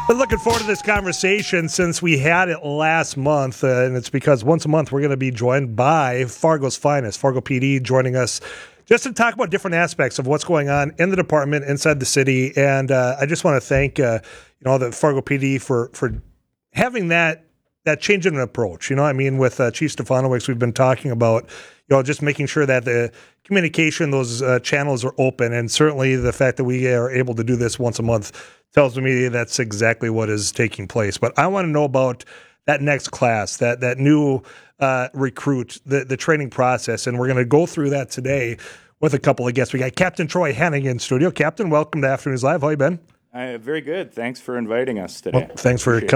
Been looking forward to this conversation since we had it last month, and it's because once a month we're going to be joined by Fargo's finest, Fargo PD, joining us just to talk about different aspects of what's going on in the department, inside the city. And I just want to thank the Fargo PD for having that change in approach. With Chief Stefanowicz, we've been talking about just making sure that the communication, those channels are open, and certainly the fact that we are able to do this once a month tells me that's exactly what is taking place. But I want to know about that next class, that new recruit, the training process, and we're going to go through that today with a couple of guests. We got Captain Troy Henning in studio. Captain, welcome to Afternoons Live. How you been? Very good. Thanks for inviting us today. Well, thanks for coming.